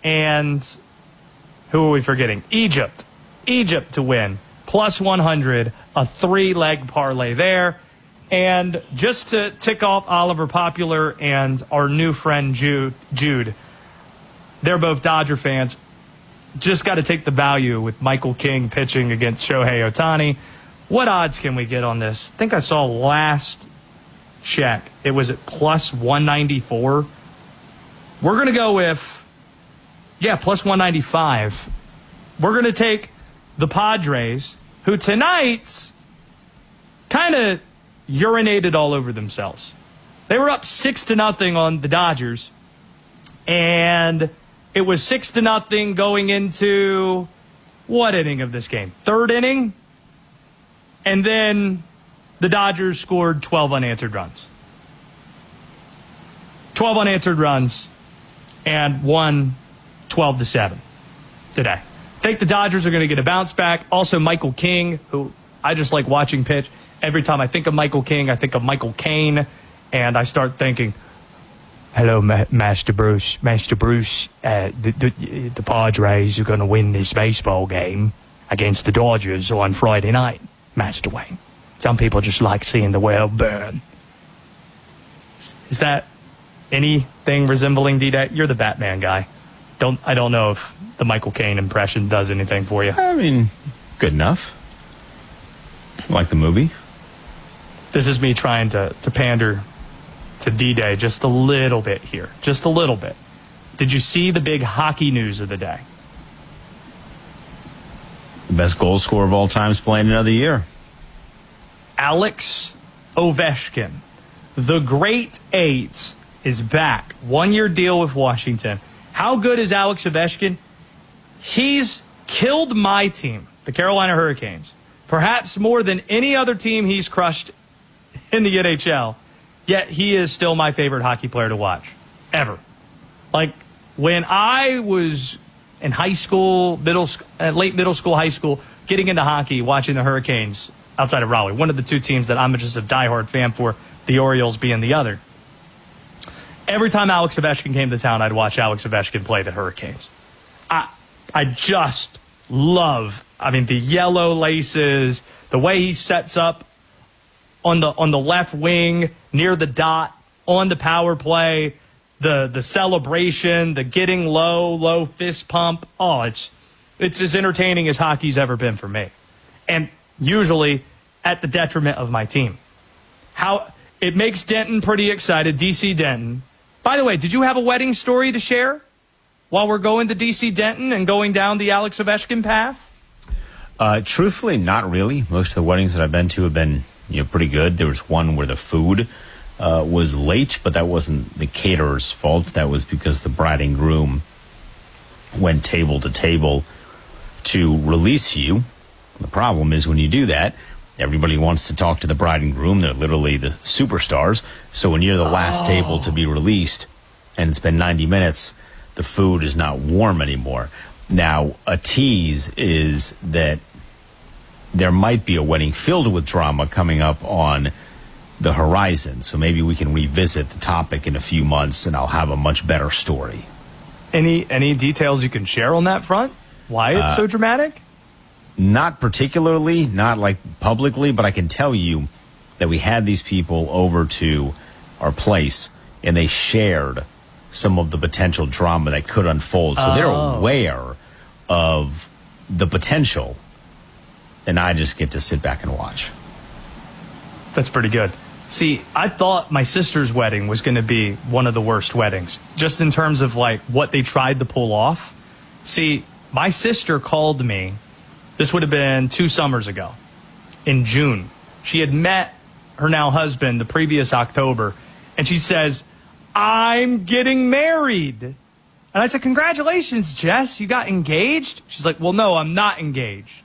And who are we forgetting? Egypt. Egypt to win. Plus 100, a 3-leg parlay there. And just to tick off Oliver Popular and our new friend Jude, they're both Dodger fans. Just got to take the value with Michael King pitching against Shohei Ohtani. What odds can we get on this? I think I saw last check. It was at plus 194. We're going to go with, plus 195. We're going to take the Padres, who tonight kind of urinated all over themselves. They were up 6-0 on the Dodgers, and it was 6-0 going into what inning of this game? Third inning? And then the Dodgers scored 12 unanswered runs. 12 unanswered runs and won 12-7 today. I think the Dodgers are going to get a bounce back. Also, Michael King, who I just like watching pitch. Every time I think of Michael King, I think of Michael Caine, and I start thinking, hello, Master Bruce. Master Bruce, the Padres are going to win this baseball game against the Dodgers on Friday night, Master Wayne. Some people just like seeing the world burn. Is that anything resembling D-Day? You're the Batman guy. I don't know if the Michael Caine impression does anything for you. I mean, good enough. Like the movie. This is me trying to pander to D-Day just a little bit here. Just a little bit. Did you see the big hockey news of the day? The best goal scorer of all time is playing another year. Alex Ovechkin, the Great Eight, is back. 1-year deal with Washington. How good is Alex Ovechkin? He's killed my team, the Carolina Hurricanes, perhaps more than any other team he's crushed in the NHL. Yet he is still my favorite hockey player to watch, ever. Like, when I was in high school, late middle school, high school, getting into hockey, watching the Hurricanes outside of Raleigh, one of the two teams that I'm just a diehard fan for, the Orioles being the other. Every time Alex Ovechkin came to town, I'd watch Alex Ovechkin play the Hurricanes. I just love, the yellow laces, the way he sets up on the left wing, near the dot, on the power play, the celebration, the getting low fist pump. Oh, it's as entertaining as hockey's ever been for me. And usually at the detriment of my team. How it makes Denton pretty excited, DC Denton. By the way, did you have a wedding story to share while we're going to DC Denton and going down the Alex Ovechkin path? Truthfully, not really. Most of the weddings that I've been to have been pretty good. There was one where the food was late, but that wasn't the caterer's fault. That was because the bride and groom went table to table to release you. The problem is when you do that, everybody wants to talk to the bride and groom. They're literally the superstars. So when you're the last table to be released and it's been 90 minutes, the food is not warm anymore. Now, a tease is that there might be a wedding filled with drama coming up on the horizon. So maybe we can revisit the topic in a few months and I'll have a much better story. Any details you can share on that front? Why it's so dramatic? Not particularly, not like publicly, but I can tell you that we had these people over to our place and they shared some of the potential drama that could unfold. So they're aware of the potential, and I just get to sit back and watch. That's pretty good. See, I thought my sister's wedding was going to be one of the worst weddings, just in terms of like what they tried to pull off. See, my sister called me. This would have been 2 summers ago, in June. She had met her now husband the previous October, and she says, I'm getting married. And I said, congratulations, Jess, you got engaged? She's like, well, no, I'm not engaged.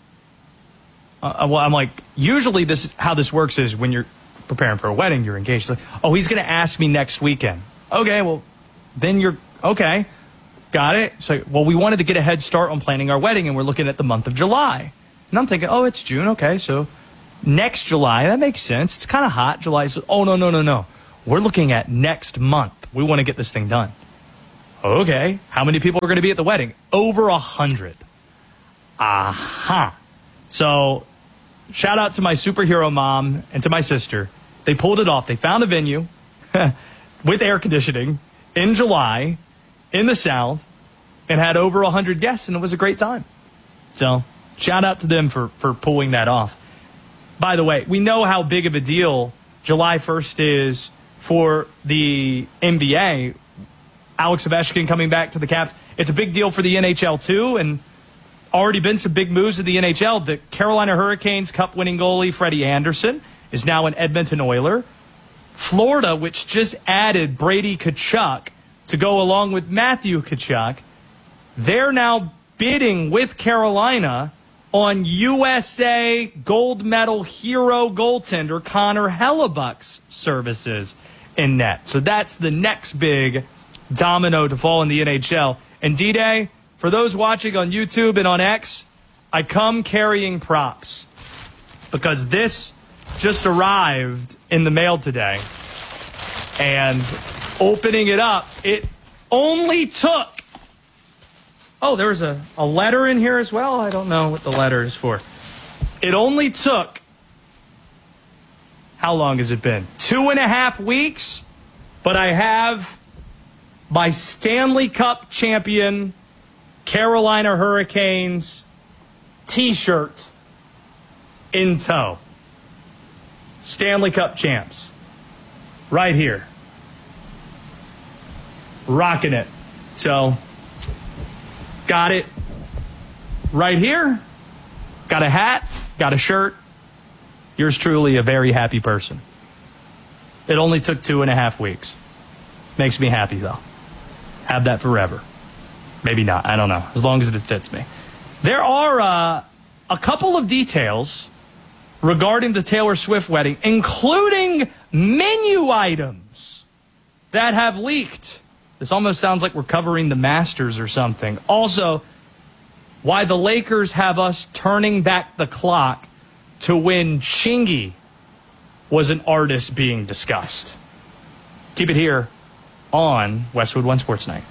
I'm like, usually how this works is when you're preparing for a wedding, you're engaged. She's like, oh, he's going to ask me next weekend. Okay, well, then you're, okay. Got it. So, well, we wanted to get a head start on planning our wedding, and we're looking at the month of July. And I'm thinking, oh, it's June. Okay, so next July, that makes sense. It's kind of hot. July. So, oh, no. We're looking at next month. We want to get this thing done. Okay, how many people are going to be at the wedding? Over 100. Aha. So, shout out to my superhero mom and to my sister. They pulled it off. They found a venue with air conditioning in July in the South and had over 100 guests, and it was a great time. So, shout out to them for pulling that off. By the way, we know how big of a deal July 1st is for the NBA. Alex Ovechkin coming back to the Caps. It's a big deal for the NHL, too, and already been some big moves in the NHL. The Carolina Hurricanes Cup-winning goalie Freddie Anderson is now an Edmonton Oiler. Florida, which just added Brady Tkachuk to go along with Matthew Tkachuk, they're now bidding with Carolina on USA gold medal hero goaltender Connor Hellebuck's services in net. So that's the next big domino to fall in the NHL. And D-Day, for those watching on YouTube and on X, I come carrying props because this just arrived in the mail today. And opening it up, it only took... Oh, there's a letter in here as well? I don't know what the letter is for. It only took... How long has it been? 2.5 weeks? But I have my Stanley Cup champion Carolina Hurricanes t-shirt in tow. Stanley Cup champs. Right here. Rocking it. So, got it right here. Got a hat. Got a shirt. Yours truly, a very happy person. It only took 2.5 weeks. Makes me happy, though. Have that forever. Maybe not. I don't know. As long as it fits me. There are a couple of details regarding the Taylor Swift wedding, including menu items that have leaked. This almost sounds like we're covering the Masters or something. Also, why the Lakers have us turning back the clock to when Chingy was an artist being discussed. Keep it here on Westwood One Sports Night.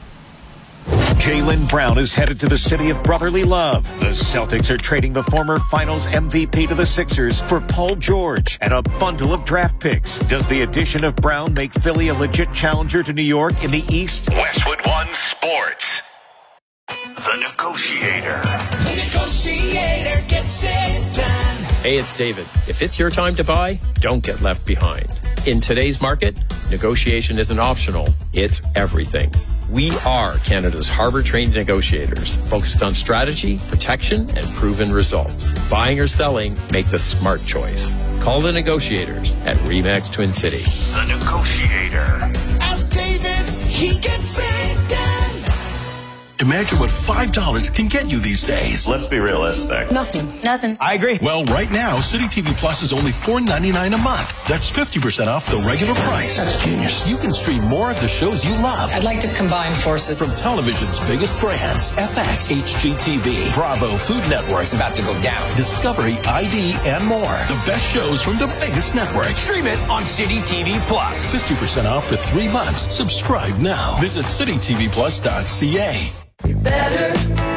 Jaylen Brown is headed to the city of brotherly love. The Celtics are trading the former Finals MVP to the Sixers for Paul George and a bundle of draft picks. Does the addition of Brown make Philly a legit challenger to New York in the East? Westwood One Sports. The Negotiator. The Negotiator gets it done. Hey, it's David. If it's your time to buy, don't get left behind. In today's market, negotiation isn't optional. It's everything. We are Canada's Harvard-trained negotiators, focused on strategy, protection, and proven results. Buying or selling, make the smart choice. Call the negotiators at RE/MAX Twin City. The Negotiator. Ask David, he gets it done. Imagine what $5 can get you these days. Let's be realistic. Nothing. I agree. Well, right now, City TV Plus is only $4.99 a month. That's 50% off the regular price. That's genius. You can stream more of the shows you love. I'd like to combine forces. From television's biggest brands, FX, HGTV, Bravo, Food Network. It's about to go down. Discovery, ID, and more. The best shows from the biggest networks. Stream it on City TV Plus. 50% off for 3 months. Subscribe now. Visit citytvplus.ca. You're better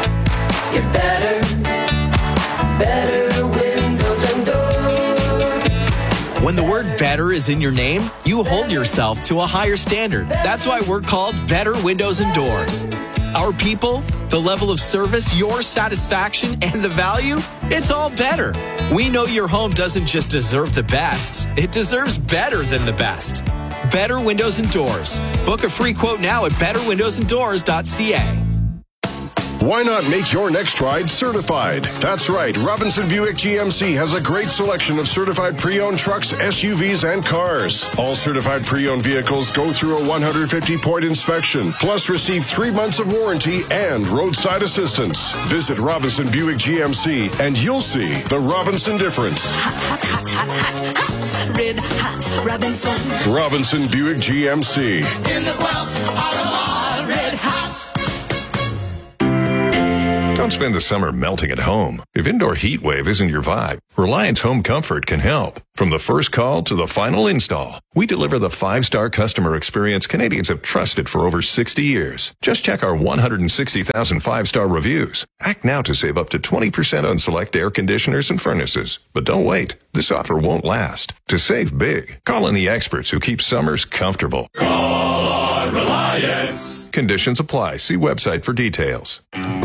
windows and doors. When the word better is in your name, you hold yourself to a higher standard. That's why we're called Better Windows and Doors. Our people, the level of service, your satisfaction, and the value, it's all better. We know your home doesn't just deserve the best, it deserves better than the best. Better Windows and Doors. Book a free quote now at betterwindowsanddoors.ca. Why not make your next ride certified? That's right. Robinson Buick GMC has a great selection of certified pre-owned trucks, SUVs, and cars. All certified pre-owned vehicles go through a 150-point inspection, plus receive 3 months of warranty and roadside assistance. Visit Robinson Buick GMC and you'll see the Robinson difference. Hot, hot, hot, hot, hot, hot. Red hot Robinson. Robinson Buick GMC. In the Guelph, Ottawa, red hot. Don't spend the summer melting at home. If indoor heat wave isn't your vibe, Reliance Home Comfort can help. From the first call to the final install, we deliver the 5-star customer experience Canadians have trusted for over 60 years. Just check our 160,000 5-star reviews. Act now to save up to 20% on select air conditioners and furnaces. But don't wait. This offer won't last. To save big, call in the experts who keep summers comfortable. Call on Reliance. Conditions apply. See website for details.